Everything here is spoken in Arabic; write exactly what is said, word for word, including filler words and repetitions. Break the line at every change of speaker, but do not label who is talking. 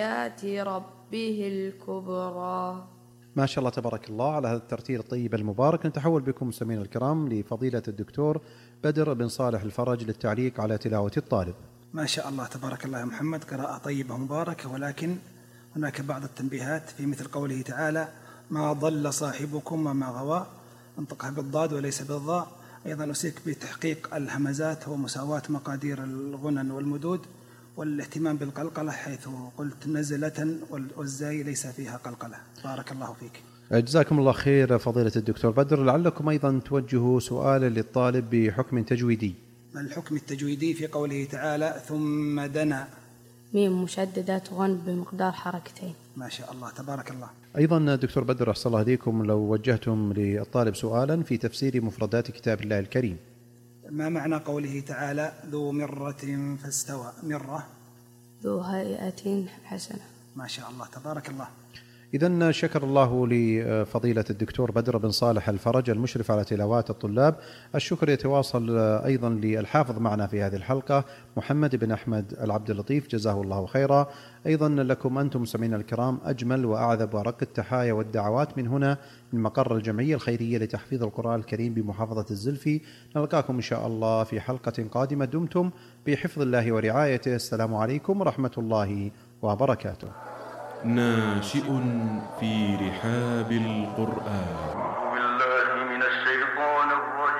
آيات ربه الكبرى.
ما شاء الله تبارك الله على هذا الترتيل الطيب المبارك. نتحول بكم مستمعينا الكرام لفضيلة الدكتور بدر بن صالح الفرج للتعليق على تلاوة الطالب.
ما شاء الله تبارك الله يا محمد، قراءة طيبة مباركة، ولكن هناك بعض التنبيهات في مثل قوله تعالى: ما ضل صاحبكم وما غوى، انطقها بالضاد وليس بالضاء. أيضا أوصيك بتحقيق الهمزات ومساواة مقادير الغنن والمدود، والاهتمام بالقلقلة حيث قلت نزلة والزاي ليس فيها قلقلة. بارك الله فيك.
جزاكم الله خير فضيلة الدكتور بدر. لعلكم أيضا توجهوا سؤالا للطالب بحكم تجويدي.
ما الحكم التجويدي في قوله تعالى: ثم دنا؟
ميم مشددات غن بمقدار حركتين.
ما شاء الله تبارك الله.
أيضا دكتور بدر أحسن الله إليكم، لو وجهتم للطالب سؤالا في تفسير مفردات كتاب الله الكريم.
ما معنى قوله تعالى: ذو مرة فاستوى؟ مرة
ذو هيئة حسنة.
ما شاء الله تبارك الله.
إذن شكر الله لفضيلة الدكتور بدر بن صالح الفرج المشرف على تلاوات الطلاب. الشكر يتواصل أيضا للحافظ معنا في هذه الحلقة محمد بن أحمد العبد اللطيف، جزاه الله خيرا. أيضا لكم أنتم مستمعينا الكرام أجمل وأعذب وأرق التحايا والدعوات من هنا من مقر الجمعية الخيرية لتحفيظ القرآن الكريم بمحافظة الزلفي. نلقاكم إن شاء الله في حلقة قادمة. دمتم بحفظ الله ورعايته. السلام عليكم ورحمة الله وبركاته.
ناشئ في رحاب القرآن.